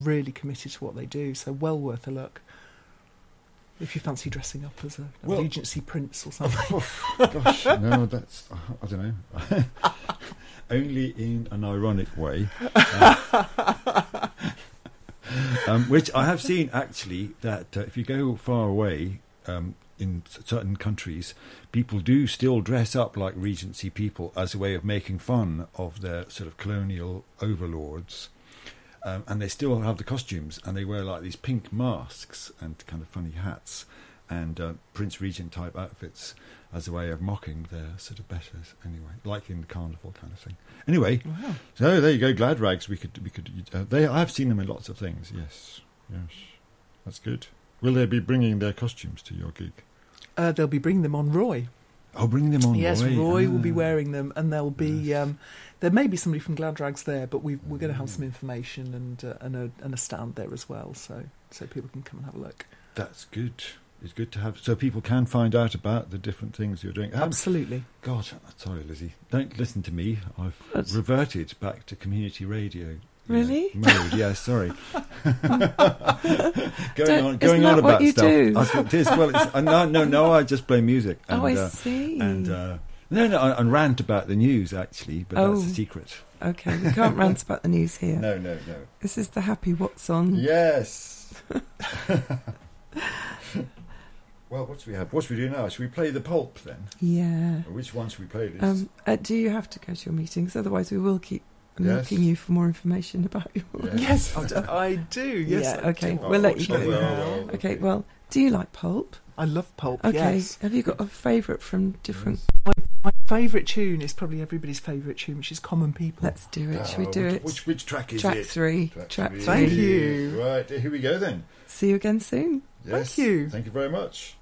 really committed to what they do, so well worth a look. If you fancy dressing up as a Regency prince or something. Gosh, no, that's, I don't know. Only in an ironic way. Which I have seen, actually, that if you go far away, in certain countries, people do still dress up like Regency people as a way of making fun of their sort of colonial overlords. And they still have the costumes, and they wear like these pink masks and kind of funny hats and Prince Regent type outfits as a way of mocking their sort of betters, anyway, like in the carnival kind of thing. Anyway, wow. So there you go, Glad Rags. I've seen them in lots of things. Yes, that's good. Will they be bringing their costumes to your gig? They'll be bringing them on Roy. Oh, bring them on Roy. Yes, Roy will be wearing them, and there'll be there may be somebody from Glad Rags there, but we're going to have some information and a stand there as well, so people can come and have a look. That's good. It's good to have, so people can find out about the different things you're doing. Absolutely. God, sorry, Lizzie. Don't listen to me. I've reverted back to community radio. Really? Mode. Yeah, sorry. going on about stuff. That's what it is. Well, no. I just play music. And, I see. And rant about the news actually, but that's a secret. Okay, we can't rant about the news here. No. This is the Happy What's On. Yes. Well, what do we have? What should we do now? Should we play the pulp then? Yeah. Or which one should we play? Do you have to go to your meetings? Otherwise, we will keep milking you for more information about your... Yes, I do. Yes, yeah, okay, we'll let you go. Well, okay, well, do you like pulp? I love pulp, okay. Yes. Have you got a favourite from different... My favourite tune is probably everybody's favourite tune, which is Common People. Let's do it. Should we do it? Which track is track it? Three. Track 3. Thank you. Right, here we go then. See you again soon. Yes. Thank you. Thank you very much.